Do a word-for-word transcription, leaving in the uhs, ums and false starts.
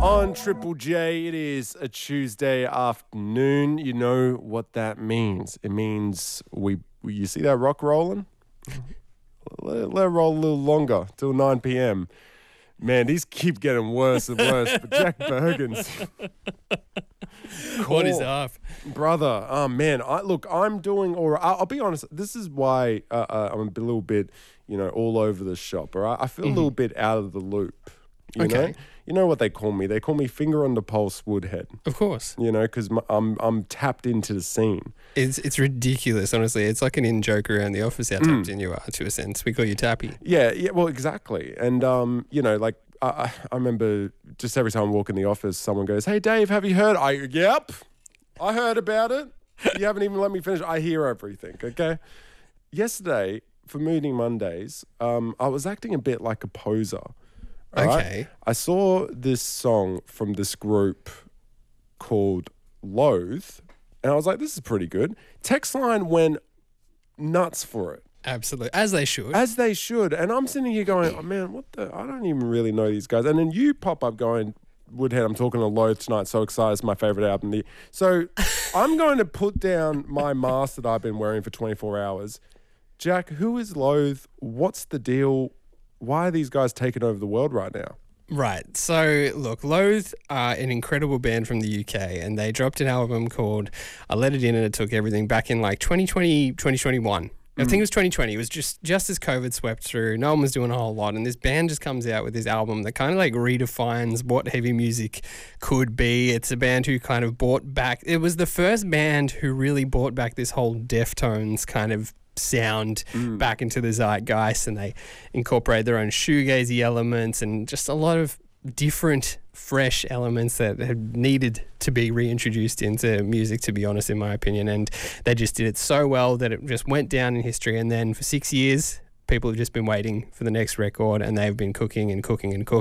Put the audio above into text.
On Triple J, it is a Tuesday afternoon. You know what that means. It means we, we you see that rock rolling? Let, let it roll a little longer, till nine p.m. Man, these keep getting worse and worse. But Jack Bergen's... What is up? Brother, oh man, I look, I'm doing all right. I'll, I'll be honest, this is why uh, uh, I'm a little bit, you know, all over the shop, all right? I feel mm-hmm. a little bit out of the loop, you okay. know? You know what they call me? They call me finger on the pulse Woodhead. Of course. You know, because I'm I'm tapped into the scene. It's it's ridiculous, honestly. It's like an in-joke around the office how tapped mm. in you are, to a sense. We call you Tappy. Yeah, yeah, well, exactly. And, um, you know, like, I, I remember just every time I walk in the office, someone goes, "Hey, Dave, have you heard?" I, yep, I heard about it. You haven't even let me finish. I hear everything, okay? Yesterday, for Mooning Mondays, um, I was acting a bit like a poser. Okay. Right? I saw this song from this group called Loathe, and I was like, this is pretty good. Text line went nuts for it. Absolutely. As they should. As they should. And I'm sitting here going, oh, man, what the? I don't even really know these guys. And then you pop up going, Woodhead, I'm talking to Loathe tonight. So excited. It's my favorite album. So I'm going to put down my mask that I've been wearing for twenty-four hours. Jack, who is Loathe? What's the deal? Why are these guys taking over the world right now? Right. So, look, Loathe are an incredible band from the U K, and they dropped an album called I Let It In and It Took Everything back in like twenty twenty, twenty twenty-one. I think it was twenty twenty. It was just, just as COVID swept through. No one was doing a whole lot. And this band just comes out with this album that kind of like redefines what heavy music could be. It's a band who kind of brought back... It was the first band who really brought back this whole Deftones kind of sound mm. back into the zeitgeist, and they incorporate their own shoegazy elements and just a lot of different fresh elements that have needed to be reintroduced into music, to be honest, in my opinion. And they just did it so well that it just went down in history. And then for six years people have just been waiting for the next record, and they've been cooking and cooking and cooking.